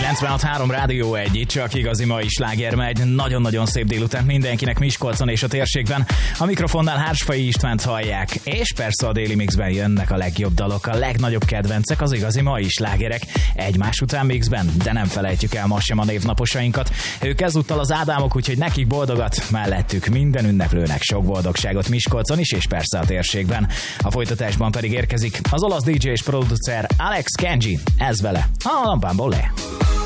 96.3 Rádió 1, itt csak igazi mai sláger megy. Nagyon-nagyon szép délután mindenkinek Miskolcon és a térségben. A mikrofonnál Hársfai Istvánt hallják, és persze a Daily Mixben jönnek a legjobb dalok, a legnagyobb kedvencek, az igazi mai slágerek egymás után mixben, de nem felejtjük el ma sem a névnaposainkat. Ők ezúttal az Ádámok, úgyhogy nekik boldogat, mellettük minden ünneplőnek sok boldogságot Miskolcon is, és persze a térségben. A folytatásban pedig érkezik az olasz DJ és producer Alex Kenji, ez vele a lampámból le.